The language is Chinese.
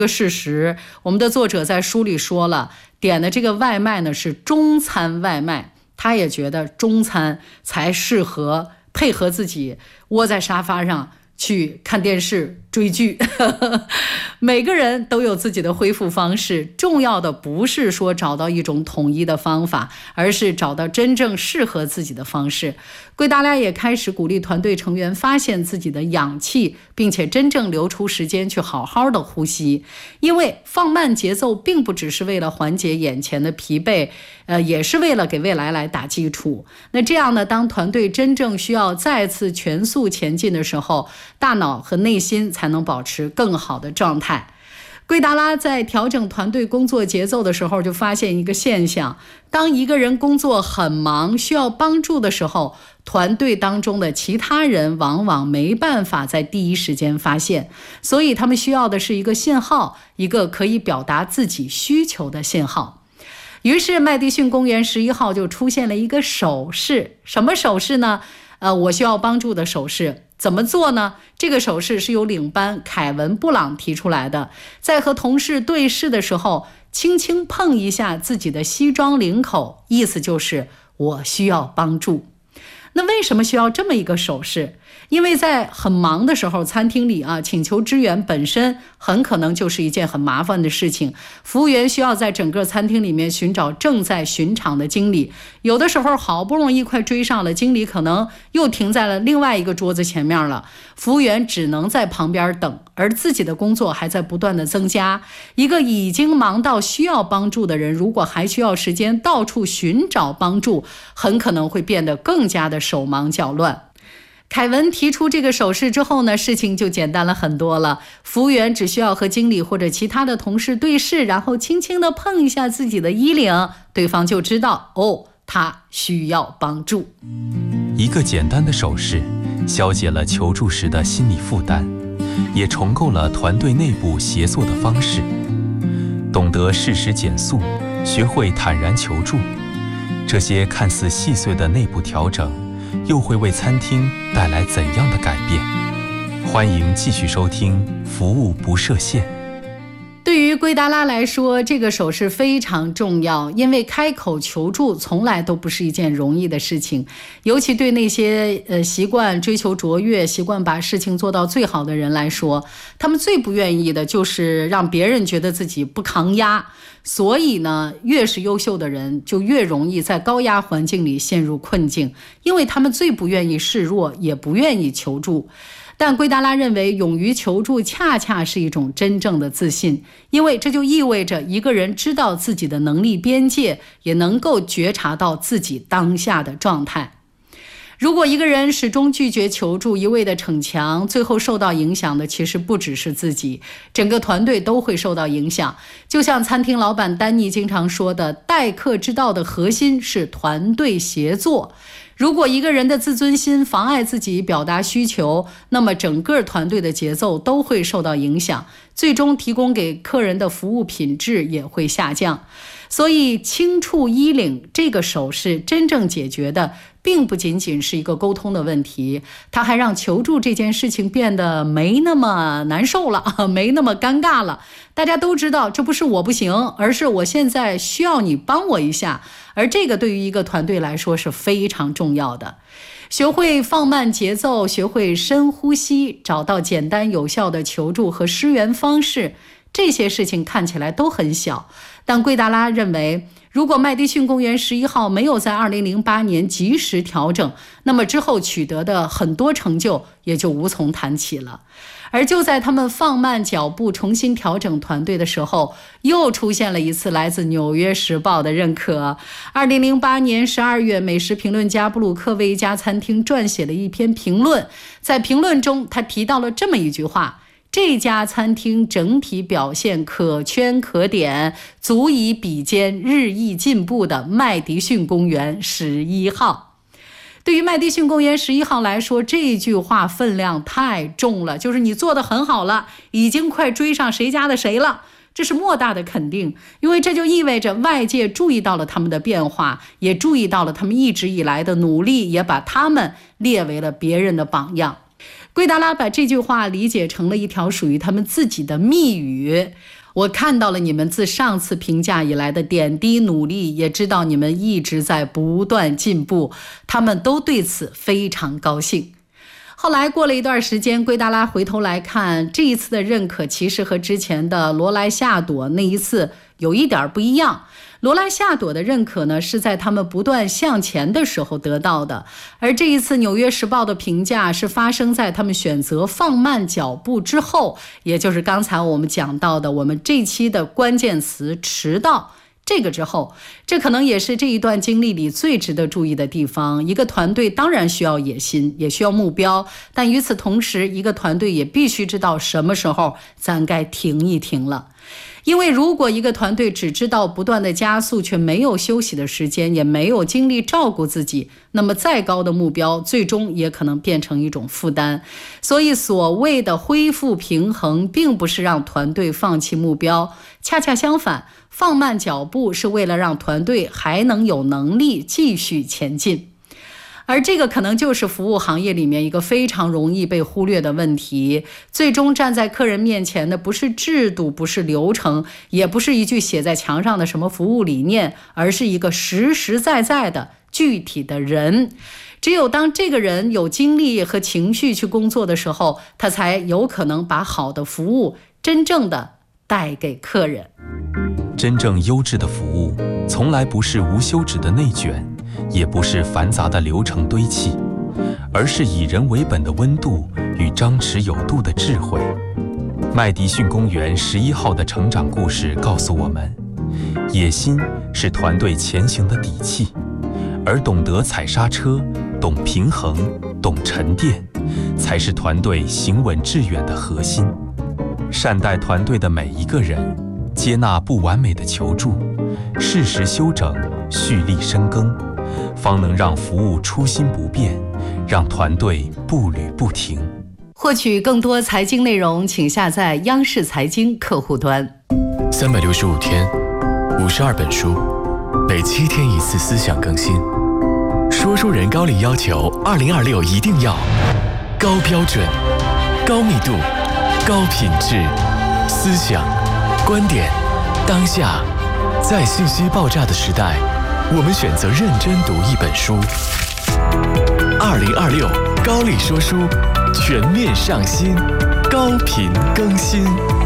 个事实，我们的作者在书里说了，点的这个外卖呢是中餐外卖，他也觉得中餐才适合配合自己窝在沙发上去看电视追剧。每个人都有自己的恢复方式，重要的不是说找到一种统一的方法，而是找到真正适合自己的方式。圭达拉也开始鼓励团队成员发现自己的氧气，并且真正留出时间去好好的呼吸。因为放慢节奏并不只是为了缓解眼前的疲惫，也是为了给未来来打基础。那这样呢，当团队真正需要再次全速前进的时候，大脑和内心才能保持更好的状态。圭达拉在调整团队工作节奏的时候，就发现一个现象：当一个人工作很忙，需要帮助的时候，团队当中的其他人往往没办法在第一时间发现，所以他们需要的是一个信号，一个可以表达自己需求的信号。于是麦迪逊公园11号就出现了一个手势。什么手势呢？我需要帮助的手势。怎么做呢？这个手势是由领班凯文·布朗提出来的。在和同事对视的时候，轻轻碰一下自己的西装领口，意思就是我需要帮助。那为什么需要这么一个手势？因为在很忙的时候，餐厅里请求支援本身很可能就是一件很麻烦的事情。服务员需要在整个餐厅里面寻找正在巡场的经理，有的时候好不容易快追上了，经理可能又停在了另外一个桌子前面了，服务员只能在旁边等，而自己的工作还在不断的增加。一个已经忙到需要帮助的人，如果还需要时间到处寻找帮助，很可能会变得更加的手忙脚乱。凯文提出这个手势之后呢，事情就简单了很多了。服务员只需要和经理或者其他的同事对视，然后轻轻地碰一下自己的衣领，对方就知道他需要帮助。 一个简单的手势消解了求助时的心理负担，也重构了团队内部协作的方式。懂得适时减速，学会坦然求助，这些看似细碎的内部调整又会为餐厅带来怎样的改变？欢迎继续收听服务不设限。 对于圭达拉来说，这个手势非常重要，因为开口求助从来都不是一件容易的事情，尤其对那些习惯追求卓越、习惯把事情做到最好的人来说，他们最不愿意的就是让别人觉得自己不抗压。所以呢，越是优秀的人就越容易在高压环境里陷入困境，因为他们最不愿意示弱，也不愿意求助。但圭达拉认为，勇于求助恰恰是一种真正的自信，因为这就意味着一个人知道自己的能力边界，也能够觉察到自己当下的状态。如果一个人始终拒绝求助，一味的逞强，最后受到影响的其实不只是自己，整个团队都会受到影响。就像餐厅老板丹尼经常说的，待客之道的核心是团队协作。如果一个人的自尊心妨碍自己表达需求，那么整个团队的节奏都会受到影响，最终提供给客人的服务品质也会下降。所以轻触衣领这个手势真正解决的并不仅仅是一个沟通的问题，它还让求助这件事情变得没那么难受了，没那么尴尬了。大家都知道，这不是我不行，而是我现在需要你帮我一下，而这个对于一个团队来说是非常重要的。学会放慢节奏，学会深呼吸，找到简单有效的求助和支援方式，这些事情看起来都很小，但圭达拉认为，如果麦迪逊公园11号没有在2008年及时调整，那么之后取得的很多成就也就无从谈起了。而就在他们放慢脚步重新调整团队的时候，又出现了一次来自纽约时报的认可。2008年12月，美食评论家布鲁克为一家餐厅撰写了一篇评论，在评论中他提到了这么一句话：这家餐厅整体表现可圈可点，足以比肩日益进步的麦迪逊公园11号。对于麦迪逊公园11号来说，这句话分量太重了，就是你做得很好了，已经快追上谁家的谁了，这是莫大的肯定，因为这就意味着外界注意到了他们的变化，也注意到了他们一直以来的努力，也把他们列为了别人的榜样。 圭达拉把这句话理解成了一条属于他们自己的密语。我看到了你们自上次评价以来的点滴努力，也知道你们一直在不断进步，他们都对此非常高兴。后来过了一段时间，圭达拉回头来看，这一次的认可其实和之前的罗莱夏朵那一次有一点不一样。罗莱夏朵的认可呢，是在他们不断向前的时候得到的，而这一次《纽约时报》的评价是发生在他们选择放慢脚步之后，也就是刚才我们讲到的我们这期的关键词迟到。这个之后，这可能也是这一段经历里最值得注意的地方。一个团队当然需要野心，也需要目标，但与此同时，一个团队也必须知道什么时候咱该停一停了。因为如果一个团队只知道不断的加速，却没有休息的时间，也没有精力照顾自己，那么再高的目标最终也可能变成一种负担。所以所谓的恢复平衡，并不是让团队放弃目标，恰恰相反，放慢脚步是为了让团队还能有能力继续前进。而这个可能就是服务行业里面一个非常容易被忽略的问题。最终站在客人面前的不是制度，不是流程，也不是一句写在墙上的什么服务理念，而是一个实实在在的具体的人。只有当这个人有精力和情绪去工作的时候，他才有可能把好的服务真正的带给客人。 真正优质的服务从来不是无休止的内卷，也不是繁杂的流程堆砌，而是以人为本的温度与张弛有度的智慧。麦迪逊公园11号的成长故事告诉我们，野心是团队前行的底气，而懂得踩刹车、懂平衡、懂沉淀，才是团队行稳致远的核心。善待团队的每一个人，接纳不完美的求助，适时修整，蓄力深耕，方能让服务初心不变，让团队步履不停。 获取更多财经内容，请下载央视财经客户端。 365天，52本书，每7天1次思想更新。说书人高力要求2026一定要高标准、高密度、高品质，思想、观点，当下，在信息爆炸的时代，我们选择认真读一本书。2026高力说书全面上新，高频更新。